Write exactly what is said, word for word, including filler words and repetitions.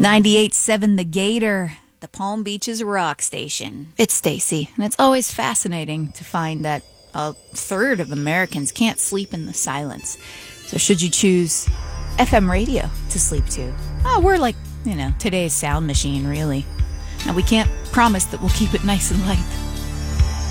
ninety-eight point seven The Gator, the Palm Beaches rock station. It's Stacy, and it's always fascinating to find that a third of Americans can't sleep in the silence. So should you choose F M radio to sleep to? Oh, we're like, you know, today's sound machine, really. Now, we can't promise that we'll keep it nice and light.